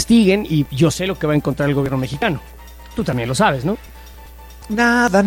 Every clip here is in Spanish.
investiguen y yo sé lo que va a encontrar el gobierno mexicano. Tú también lo sabes, ¿no? Nada.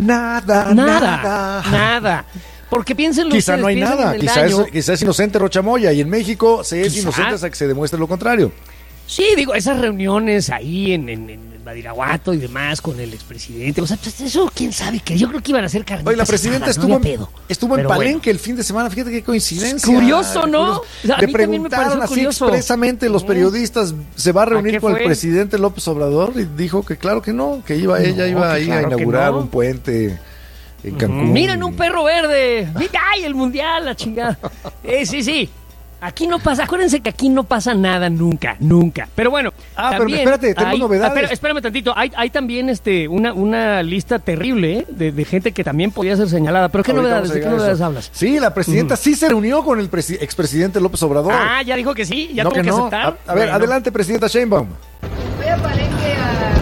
Porque piensen Quizá ustedes, no hay piensen nada. en el daño. Quizá es inocente Rocha Moya y en México se es inocente hasta que se demuestre lo contrario. Sí, digo, esas reuniones ahí en Badiraguato y demás con el expresidente, o sea, pues eso quién sabe, que yo creo que iban a ser carnitas. Oye, la presidenta asadas, estuvo en Palenque el fin de semana, fíjate qué coincidencia. Curioso, ¿no? O sea, Le preguntaron así expresamente los periodistas, ¿se va a reunir con el presidente López Obrador? Y dijo que claro que no, que ella iba ahí a inaugurar un puente en Cancún. Miren un perro verde, ¡ay, el mundial, la chingada! Sí. Aquí no pasa, acuérdense que aquí no pasa nada nunca. Pero bueno, pero espérate, tenemos novedades. Espérame tantito, hay también una lista terrible de gente que también podía ser señalada. Pero ¿qué novedades hablas? Sí, la presidenta sí se reunió con el expresidente López Obrador. Ah, ya dijo que sí, ya tuvo que aceptar. A ver, adelante, presidenta Sheinbaum. Voy a Palenque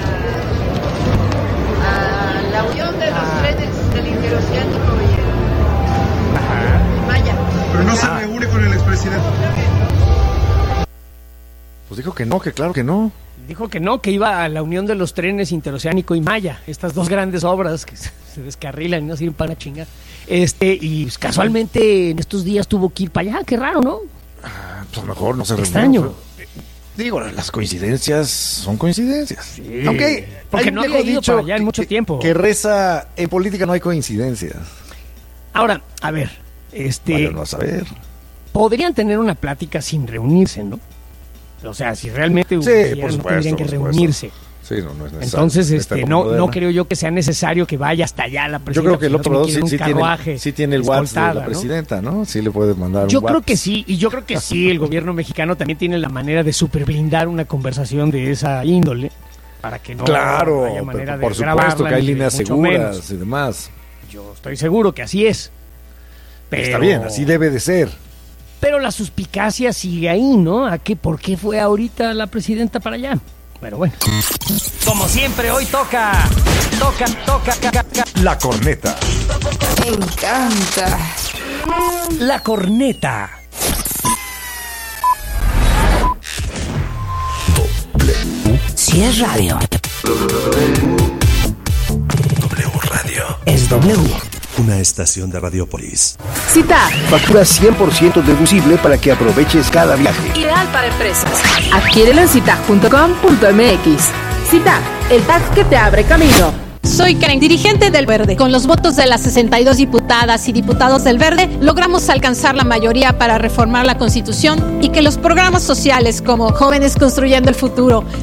a la unión de los trenes del interoceánico y Maya. Pero no se reúne con el expresidente. Pues dijo que no, que claro que no. Dijo que no, que iba a la unión de los trenes interoceánico y Maya, estas dos grandes obras que se descarrilan y no sirven para chingar. Y pues, casualmente en estos días tuvo que ir para allá, qué raro, ¿no? Pues a lo mejor no se reunió. Extraño. Digo, las coincidencias son coincidencias. Sí, aunque porque no había ido para allá en mucho tiempo. Que reza, en política no hay coincidencias. Ahora, a ver, Vaya no a saber. podrían tener una plática sin reunirse, ¿no? O sea, si realmente por no supuesto, tendrían que reunirse. Sí, no es necesario. Entonces, no creo yo que sea necesario que vaya hasta allá la presidenta. Yo creo que el otro lado sí tiene el WhatsApp de la ¿no? presidenta, ¿no? Sí le puede mandar un WhatsApp. Yo creo que sí, y yo creo que sí, el gobierno mexicano también tiene la manera de superblindar una conversación de esa índole para que no haya manera de por grabarla, supuesto que hay líneas seguras menos. y demás. Yo estoy seguro que así es. Pero, está bien, así debe de ser. Pero la suspicacia sigue ahí, ¿no? ¿Por qué fue ahorita la presidenta para allá? Pero bueno. Como siempre, hoy toca. La corneta. Me encanta. La corneta. Si es radio. W Radio. Es W. Una estación de Radiopolis. CITAG. Factura 100% deducible para que aproveches cada viaje. Ideal para empresas. Adquiérelo en citag.com.mx. CITAG, el tag que te abre camino. Soy Karen, dirigente del Verde. Con los votos de las 62 diputadas y diputados del Verde, logramos alcanzar la mayoría para reformar la Constitución y que los programas sociales como Jóvenes Construyendo el Futuro,